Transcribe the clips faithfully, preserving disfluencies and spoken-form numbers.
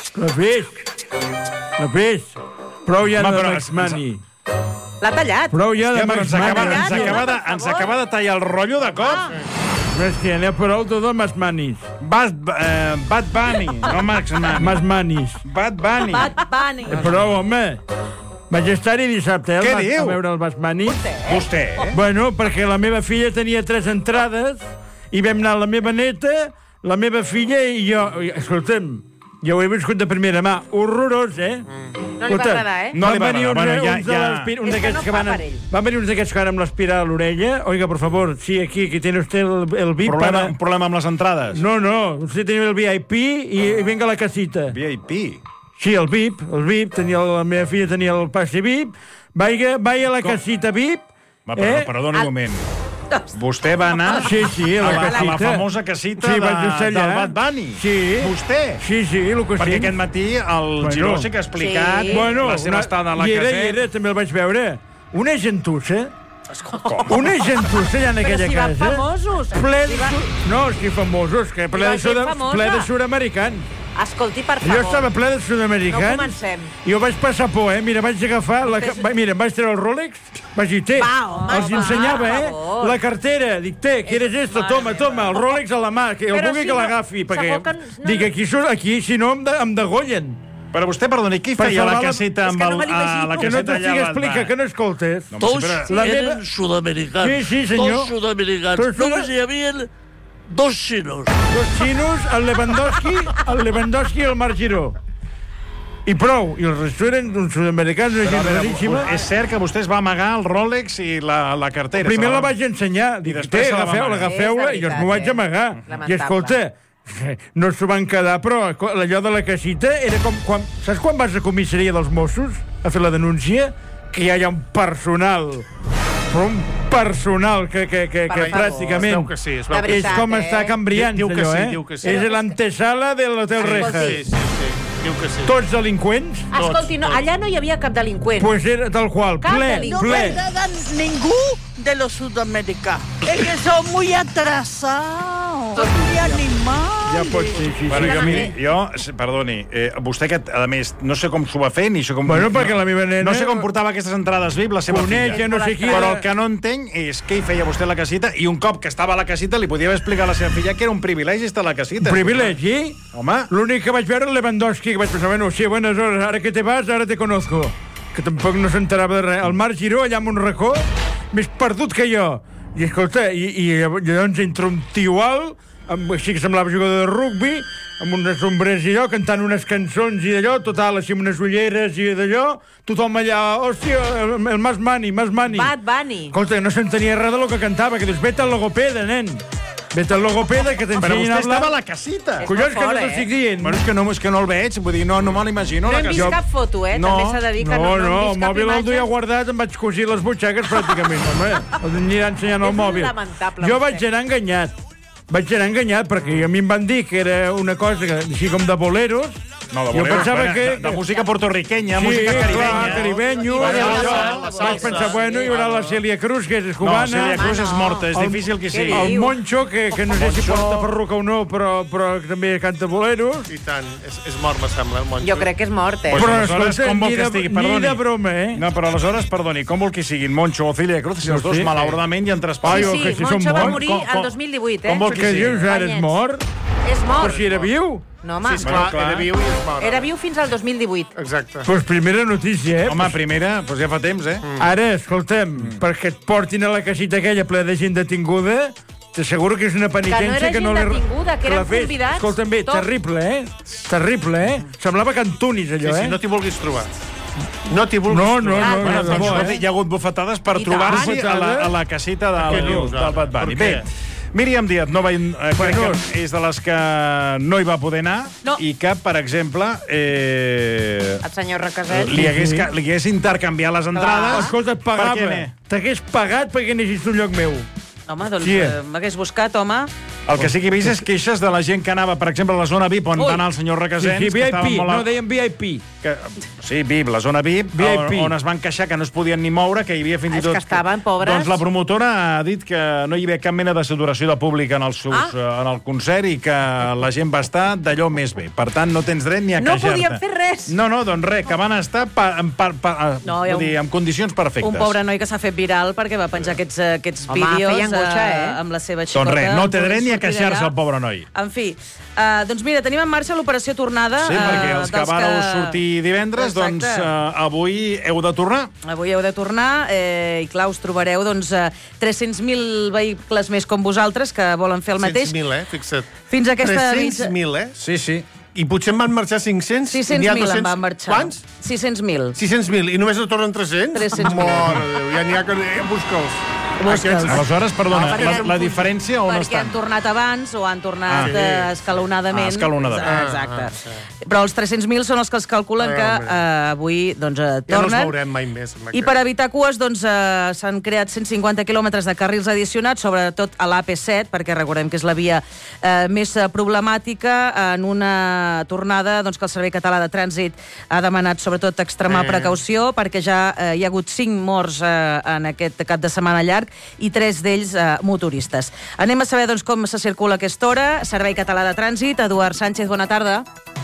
L'has vist? L'has vist? Prou ja de Max Money. L'ha tallat. Prou ja de Max Ens acaba, Money. ens, acaba de, ens acaba de tallar el rotllo de cop. És que n'hi ha prou tot de Max Money. Bad, eh, Bad Bunny, no Max Money. Max Money. Bad Bunny. Bad Bunny. Prou, home. Vaig estar-hi dissabte, eh, Què al- diu? a veure el Max Money. Vostè, eh? Bueno, perquè la meva filla tenia tres entrades i vam anar la meva neta, la meva filla i jo. I, escolta'm, jo ho he viscut de primera mà. Horrorós, eh? No li va agradar, eh? No li Van va venir uns, agradar. Bueno, ja- uns de ja- l'aspir- uns És que d'aquests no que fa van... per ell. Van venir uns d'aquests que van amb l'aspirar a l'orella. Oiga, por favor, sí, aquí, aquí tiene usted el, el V I P Problema, para... un problema amb les entrades. No, no, usted tiene el V I P i, i venga a la casita. V I P. Sí, el V I P, el V I P, tenia, la meva filla tenia el passe V I P. Vaya, vaya a la casita V I P. Va, però, eh? perdoni un moment. Vostè va anar Sí, sí, a la a la, a la casita. famosa casita Sí, de, vaig estar del allà. Bad Bunny. Sí. Vostè. Sí, sí, el que Perquè sí. aquest matí el Bueno. Giró sí que ha explicat Sí. Bueno, la seva estada a la i era, caseta. i era, també el vaig veure. Una gentussa. Una gentussa allà en Però aquella si van casa. famosos. Ple de... Si van- su- No, sí, famosos, que ple va de, ser sud... famosa. ple de sud-americans. Escolti, per Jo favor. estava ple de sud-americans. No comencem. I jo vaig passar por, eh? Mira, vaig agafar... La... Vostès- va- Mira, em vaig treure el Rolex, vaig dir, té. Va, home, Els va, ensenyava, per eh? favor. La cartera. Dic, té, què eres esto? Mare Toma, meva. toma, el Rolex a la mà, que el Però vulgui si que no- l'agafi, perquè... segur que no- Dic, aquí, surt, aquí, si no, em, de, em degollen. Però vostè, perdoni, qui Per feia la salvar la- caseta És amb que el... no me l'imagino. a la Que no caseta t'estic allà? explica, que no escoltes. No, Tots però- La eren meva- sud-americans. Sí, sí, senyor. Tots sud-americans. Tots sud- Només hi havia dos xinos. Dos xinos, el Lewandowski, el Lewandowski i el Marc Giró. I prou. I els restos eren uns sud-americans, una Però, gent a veure, raríssima. és cert que vostè es va amagar el Rolex i la, la cartera. Primer Se la vaig ensenyar. Dic, després té, se la va agafeu-la, amagar. agafeu-la. És I jo veritat, m'ho vaig eh? amagar. I Lamentable. escolta, no s'ho van quedar, però allò de la casita era com quan... Saps quan vas a comissaria dels Mossos a fer la denúncia? Que ja hi ha un personal, però un personal que, que, que, Per que favor. pràcticament... Es veu que sí, es veu De que sí. És veritat, com eh? està Cambrians, Diu que allò, sí, eh? diu que sí. És l'antesala de l'Hotel Escolti. Rejas. Sí, sí, sí. Diu que sí. Tots delinqüents? Escolti, no, allà no hi havia cap delinqüent. Pues era tal qual, Cap ple, delinqüent. No ple. me hagan ningún de los sudamericanos. Es que son muy atrasados, son muy animales. Ja pot ser, sí, Bueno, sí. jo, miri, jo, s- perdoni, eh, vostè que, a més, no sé com s'ho va fer, ni sé com... Bueno, perquè la meva nena... No sé com portava aquestes entrades V I P la seva Coneix, filla. ja no sé qui... Però el que no entenc és què hi feia vostè a la casita i un cop que estava a la casita li podia haver explicat a la seva filla que era un privilegi estar a la casita. Privilegi? Home, L'únic que vaig veure el Lewandowski, que vaig pensar, bueno, sí, buenas horas, ara que te vas, ara te conozco. Que tampoc no s'enterava de res. El Marc Giró, allà en un racó, més perdut que jo. I escolta, i, i llavors entra un tio alt, amb, així que semblava jugador de rugbi, amb unes sombrers i allò, cantant unes cançons i d'allò, total, així amb unes ulleres i d'allò, tothom allà, hòstia, el, el Mas Mani, Mas Mani. Bad Bunny. Escolta, no s'entenia res del que cantava, que dius, vete al logopeda, nen. Vete al logopeda, que però t'ensenyin vostè a hablar. estava a la casita. És Collons, molt que no fort, t'ho eh? estic dient. Bueno, és que no, és que no el veig, vull dir, no, no me l'imagino. No la hem vist casita. cap foto, eh? No. També s'ha de dir que no, No, no, no, hem el vist cap mòbil el duia imatge. guardat, em vaig cosir les butxaques pràcticament, home. El anirà ensenyant el És mòbil. lamentable, Jo vostè. vaig anar enganyat. Vaig anar enganyat perquè a mi em van dir que era una cosa que- així com de boleros. No, de Jo boleros, pensava bueno, que... de, de música portorriquenya, Sí, música clar, caribenya. caribenyo. Bueno, allò. la salsa, la Vaig salsa. pensar, bueno, hi haurà la Celia Cruz, que és No, cubana. Celia Cruz Ah, és no. morta, és El- difícil que Què sigui. diu? El Moncho, que, que no sé si Moncho. porta perruca o no, però, però també canta boleros. I tant, és, és mort, me sembla, el monjo. Jo crec que és mort, eh? Pues Però, aleshores, escolta, com vol ni que de- estigui? ni Perdoni. de broma, eh? No, però aleshores, perdoni, com vol que siguin Moncho o Celia Cruz, si No els dos, sé. malauradament, ja han Sí, traspat? Ai, oh, sí, que si Moncho són va morts. morir Com- el com- dos mil divuit, eh? com vol Què que dius, ara és Anyets. mort? És mort. Però si era viu? No, home. Sí, esclar, Bueno, clar. era viu i és mort. Era viu fins al dos mil divuit. Exacte. Doncs primera notícia, eh? Home, primera, doncs ja fa temps, eh? Ara, escolta'm, perquè et portin a la casita aquella plena de gent detinguda, t'asseguro que és una penitència era que no gent l'he... detinguda, que eren la fes. convidats, Escolta'm bé, tot. terrible, eh? Terrible, eh? Semblava Cantunis, Sí, allò, sí, eh? no t'hi vulguis trobar. No t'hi vulguis No, no, trobar. no, Ah, no, Bueno, de doncs, bo, escolta, eh? hi ha hagut bufetades per I trobar-s'hi tant. a, la, a la casita Què del, dius, del ara? Bad Bunny. Per Bé, què? Míriam Díaz no va, eh, crec Bueno. que és de les que no hi va poder anar No. i que, per exemple, eh, El senyor Requesens. li, hagués, Sí. ca- li hagués intercanviat les entrades. Escolta, et Per què pagava. ne? T'hagués pagat perquè anessis a un lloc meu. Home, doncs Sí. eh, m'hagués buscat, home. El que sí que he vist és queixes de la gent que anava, per exemple, a la zona V I P on Ui. va anar el senyor Sí, Requesens, sí, que estava V I P, molt... no, deien V I P. Que, sí, V I P, la zona V I P, V I P. on, on es van queixar que no es podien ni moure, que hi havia fins i És tot... que estaven pobres. Doncs la promotora ha dit que no hi havia cap mena de saturació de públic en, els seus, Ah. en el concert i que la gent va estar d'allò més bé. Per tant, no tens dret ni a No queixar-te. podien fer res. No, no, doncs res, que van estar pa, en, pa, pa, No, no, hi ha un- dir, en condicions perfectes. Un pobre noi que s'ha fet viral perquè va penjar aquests, eh, aquests Home, vídeos feia angoixa, eh? amb la seva xicota. Doncs res, no té volent dret ni a sortir queixar-se d'allà. el pobre noi. En fi, uh, doncs mira, tenim en marxa l'operació tornada. Sí, perquè els eh, que dels vareu sortir divendres, Exacte. doncs eh, avui heu de tornar. Avui heu de tornar eh, i, clar, us trobareu doncs, eh, tres-cents mil vehicles més com vosaltres que volen fer el mateix. tres-cents mil, eh? Fixa't. Fins a aquesta tres-cents mil, eh? Sí, sí. I potser en van marxar cinc-cents? i sis-cents n'hi ha mil en dos-cents. van marxar. Quants? sis-cents mil. sis-cents mil. I només en tornen tres-cents? tres-cents mil. Mare de Déu, ja n'hi ha que... Eh, busca'ls. Busca'ls. Aleshores, perdona, Ah, la, perquè- la diferència on Perquè estan? han tornat abans o han tornat Ah. ah, escalonadament. Ah, escalonadament. Ah, Exacte. Però els tres-cents mil són els que es calculen Ai, que home. eh, avui doncs, eh, Ja no els tornen. veurem mai més. amb I aquest. per evitar cues doncs, eh, s'han creat cent cinquanta quilòmetres de carrils addicionats, sobretot a l'A P set, perquè recordem que és la via eh, més eh, problemàtica, en una tornada doncs, que el Servei Català de Trànsit ha demanat sobretot extremar Eh. precaució, perquè ja eh, hi ha hagut cinc morts eh, en aquest cap de setmana llarg i tres d'ells eh, motoristes. Anem a saber doncs, com se circula a aquesta hora. Servei Català de Trànsit, Eduard Sánchez, bona tarda.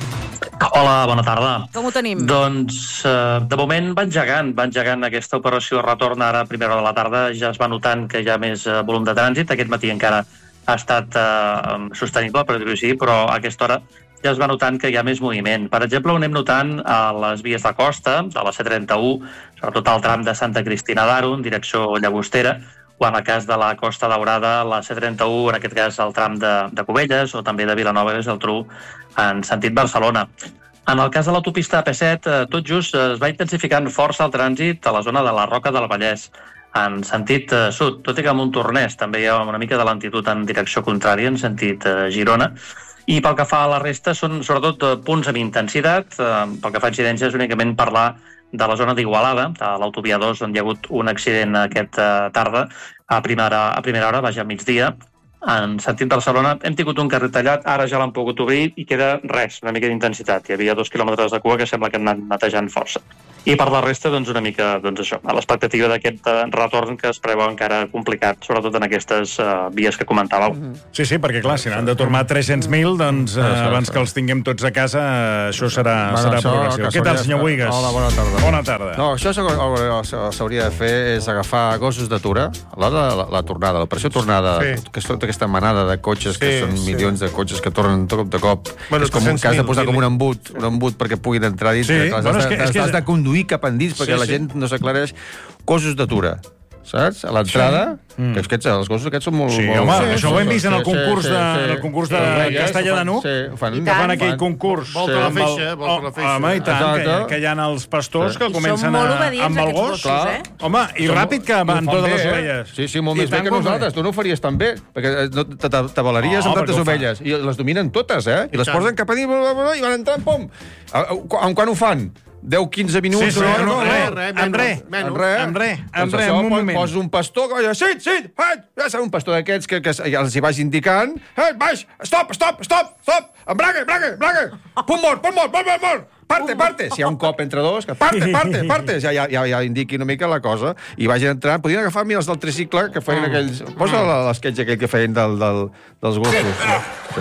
Hola, bona tarda. Com ho tenim? Doncs, eh, de moment va engegant, va engegant aquesta operació de retorn. Ara, a primera hora de la tarda, ja es va notant que hi ha més eh, volum de trànsit. Aquest matí encara ha estat eh, sostenible, per dir-ho així, però a aquesta hora ja es va notant que hi ha més moviment. Per exemple, ho anem notant a les vies de costa, de la C trenta-u, sobretot al tram de Santa Cristina d'Aro, en direcció Llagostera, o en el cas de la Costa Daurada, la C trenta-u, en aquest cas el tram de, de Cubelles, o també de Vilanova i Geltrú, en sentit Barcelona. En el cas de l'autopista A P set, eh, tot just eh, es va intensificant força el trànsit a la zona de la Roca del Vallès, en sentit eh, sud, tot i que a Montornès també hi ha una mica de lentitud en direcció contrària, en sentit eh, Girona. I pel que fa a la resta, són sobretot eh, punts amb intensitat. Eh, pel que fa a incidències, únicament parlar de la zona d'Igualada, de l'autovia dos, on hi ha hagut un accident aquesta tarda, a primera, a primera hora, vaja, a migdia. En sentit Barcelona hem tingut un carrer tallat, ara ja l'han pogut obrir i queda res, una mica d'intensitat. Hi havia dos quilòmetres de cua que sembla que han anat netejant força. I per la resta, doncs, una mica, doncs, això, a l'expectativa d'aquest uh, retorn que es preveu encara complicat, sobretot en aquestes uh, vies que comentàveu. Mm -hmm. Sí, sí, perquè clar, si n'han de tornar tres-cents mil, doncs eh, abans que els tinguem tots a casa, eh, això serà, Bueno, serà això progressiu. que Què tal, s'hauria- senyor Buigas? Hola, bona tarda. Bona tarda. No, això s'ha- s'hauria de fer és agafar gossos d'atura a l'hora de la, la tornada, l'operació tornada, Sí. que és tota aquesta manada de cotxes, que Sí, són sí. milions de cotxes que tornen de cop de cop. Bueno, és com un tres-cents que has de mil, posar com un mil. embut, un embut perquè puguin entrar dins, Sí, perquè les bueno, has, és que- de, és que- has de conduir cap endins perquè Sí, la sí. gent no s'aclareix. Gossos d'atura, saps? A l'entrada, Mm. que aquests, els gossos aquests són molt... Sí, molt home, sí, això ho hem vist en el sí, concurs sí, de- sí. en el concurs de Ho veies, Castellà ho fan- de Nu? Sí, ho fan, Que fan aquell fan. concurs. Volta a la amb el- feixa, volta a la feixa. Home, i tant, que, Exacte. que hi ha els pastors que I comencen són molt a, obedients, amb el aquests gos. gossos, Clar. eh? Home, i ràpid que I ho van fan totes bé, les eh? ovelles. Sí, sí, molt I més bé tant que com nosaltres. Tu no ho faries tan bé, perquè eh, no te- te- t'avalaries No, amb tantes perquè ho fa. ovelles. I les dominen totes, eh? I les tant. posen cap a dins, bla, bla, bla, i van entrant, pom! A- a- En quan ho fan? deu quinze minuts, Sí, sí, una hora, en no, res, no, res, en res, en res, en res, en Doncs res, això, en un pos- moment. Posa un pastor que va dir, sit, sit, hey, ja serà un pastor d'aquests que, que ja els hi vaig indicant, hey, baix, stop, stop, stop, stop, embrague, embrague, embrague, punt mort, punt mort, mort, mort, mort, parte, parte, si hi ha un cop entre dos, que parte, parte, parte, ja, ja, ja, ja indiqui una mica la cosa, i vagin entrant, podien agafar mira els del tricicle, que feien aquells, posa la- l'esquetx aquell que feien del, del, dels gossos. Sí.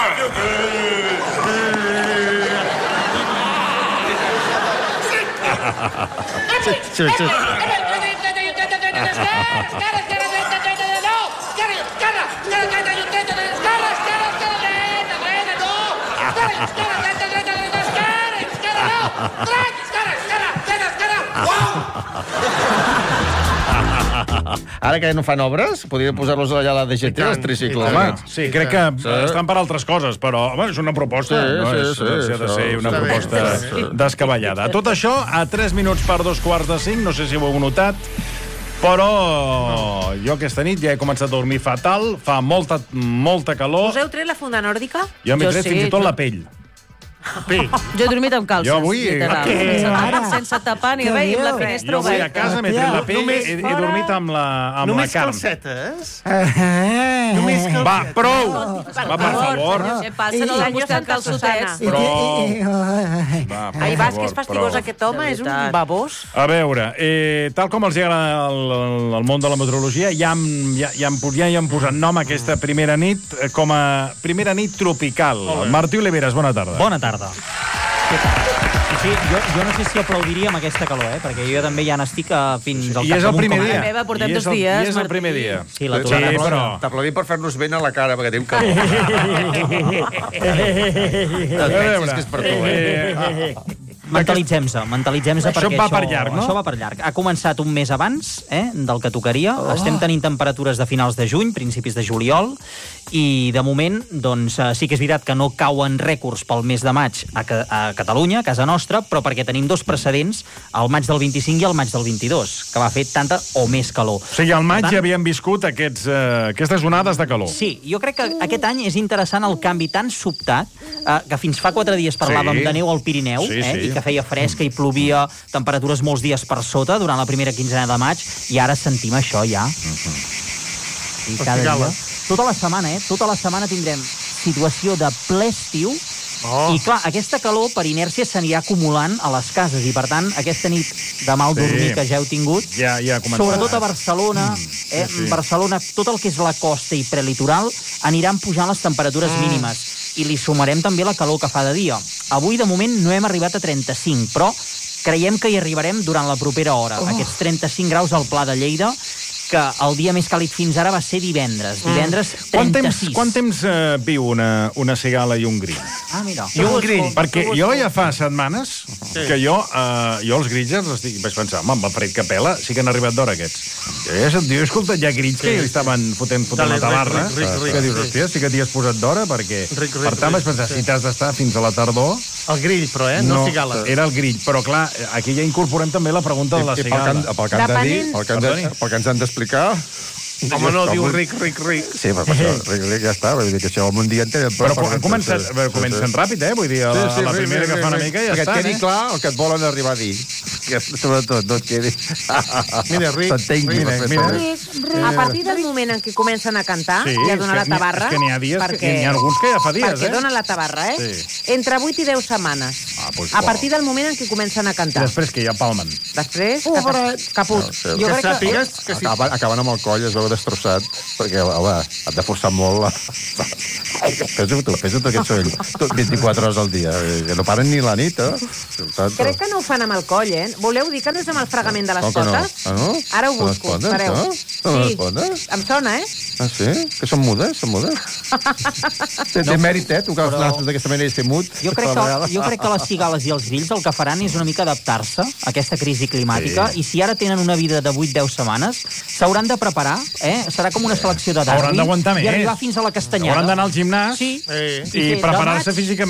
Sí, sí, sí. Ara que no fan obres, podrien posar-los allà a la D G T, I tant, els tricicles. i tant. Home, aquests. sí, crec que Sí. estan per altres coses, però home, és una proposta. Sí, no? sí, és, sí, ha de això- ser una està bé, proposta està bé. descabellada. Tot això a tres minuts per dos quarts de cinc, no sé si ho heu notat, però jo aquesta nit ja he començat a dormir fatal, fa molta, molta calor, Us heu tret la funda nòrdica? jo m'he Jo tret sí, fins i tot jo- la pell. Jo he dormit amb calces, Jo avui- literal. Què? Sense tapar, sense tapar ni res, i amb la finestra Jo avui a oberta. casa m'he tret la pell, Només he, he fora- dormit amb la, amb la Només carn. calcetes? Només calcetes? Va, prou! Va, per favor. Què passa? No l'han buscat calçotets. Prou. Va, per Ai, vas, favor, que és fastigós prou. aquest home, De és un veritat. babós. A veure, eh, tal com els hi agrada el, el, el món de la meteorologia, ja hem, ja, ja, hem, ja hi hem posat nom a aquesta primera nit eh, com a primera nit tropical. Martí Oliveres, bona tarda. Bona tarda. Sí, jo, jo no sé si aplaudiria amb aquesta calor, eh? Perquè jo també ja n'estic a fins al I cap és el damunt primer com dia. ara. Mare meva, portem I és dos el- dies, I és el Martí. primer dia. Sí, la Sí, tornada. però... T'aplaudim per fer-nos vent a la cara, perquè tenim calor. A veure, que és per tu, eh? Mentalitzem-se, mentalitzem-se Això perquè va això, per llarg, no? això va per llarg. Ha començat un mes abans eh, del que tocaria. Oh. Estem tenint temperatures de finals de juny, principis de juliol, i de moment doncs, eh, sí que és veritat que no cauen rècords pel mes de maig a, Ca a Catalunya, a casa nostra, però perquè tenim dos precedents, el maig del vint-i-cinc i el maig del vint-i-dos, que va fer tanta o més calor. O sigui, al maig Per tant, ja havíem viscut aquests, eh, aquestes onades de calor. Sí, jo crec que aquest any és interessant el canvi tan sobtat eh, que fins fa quatre dies parlàvem Sí. de neu al Pirineu Sí, eh, sí. i que feia fresca i plovia, temperatures molts dies per sota durant la primera quinzena de maig, i ara sentim això ja. I cada dia, tota la setmana, eh? Tota la setmana tindrem situació de ple estiu. Oh. I clar, aquesta calor per inèrcia s'anirà acumulant a les cases i per tant aquesta nit de mal Sí. dormir que ja heu tingut, Ja, ja ha començat. sobretot a Barcelona, mm, eh, sí, sí. Barcelona, tot el que és la costa i prelitoral, aniran pujant les temperatures mm. mínimes. I li sumarem també la calor que fa de dia. Avui, de moment, no hem arribat a trenta-cinc, però creiem que hi arribarem durant la propera hora. Oh. Aquests trenta-cinc graus al Pla de Lleida, que el dia més càlid fins ara va ser divendres. Divendres, Quant temps, trenta-sis. quant temps eh, viu una, una cigala i un grill? Ah, mira. I un grill. Perquè jo ja fa setmanes sí. que jo, eh, jo els grills els estic... Vaig pensar, home, amb el fred que pela, sí que han arribat d'hora aquests. Jo ja sentit, he escoltat ja grills que sí. estaven fotent, fotent Dale, la tabarra. ric, ric, ric, que dius, sí. hòstia, sí que t'hi has posat d'hora, perquè... Ric, ric, per tant, vaig ric, pensar, sí. si t'has d'estar fins a la tardor... El grill, però, eh? No, cigala. Era el grill, però clar, aquí ja incorporem també la pregunta de la I pel que, cigala. han- pel que han de dir, pel que, han de, Perdoni. pel que ens han d'explicar... Home, no, Com diu un- ric, ric, ric. Sí, però això, ric, ric, ja està. Vull dir que això un dia entén... Però han començat, sí, sí. comencen ràpid, eh? Vull dir, a la, a la primera que fa una mica ja perquè estan, et quedi eh? clar el que et volen arribar a dir. Que, sobretot, no et quedi... Mira, ric, S'entengui ric, perfectament. A partir del moment en què comencen a cantar, Sí, ja és dona que la n'hi ha- tabarra. és que n'hi ha dies que- perquè- n'hi ha alguns que ja fa dies, perquè eh? dona la tabarra, eh? Sí. Entre vuit i deu setmanes. Ah, doncs, a uau. partir del moment en què comencen a I cantar. després que ja palmen. Després, cap, caput. Sí, Jo Que crec que... sàpigues que si... Acaben, acaben amb el coll, es veu destrossat, perquè, home, han de forçar molt la... Fes-ho tu, fes-ho tu, aquest soroll. Tot vint-i-quatre hores al dia, eh, que no paren ni la nit, eh? Tant, Crec que no ho fan amb el coll, eh? Voleu dir que no és amb el fregament de les Com que no? potes? Ah, no? Ara ho No les busco, potes, espereu. no? No les Sí, potes? em sona, eh? Ah, sí? Que són mudes, són mudes? Té, té mèrit, eh? Tu que els Però- nassos d'aquesta manera i ser mut. Jo crec, que, jo crec que les cigales i els grills el que faran és una mica adaptar-se a aquesta crisi climàtica, sí. I si ara tenen una vida de vuit deu setmanes, s'hauran de preparar, eh? Serà com una selecció de Darwin. Hauran d'aguantar més. I arribar fins a la castanyada. Hauran d'anar al gimnàs Sí. i Sí, preparar-se de maig- físicament.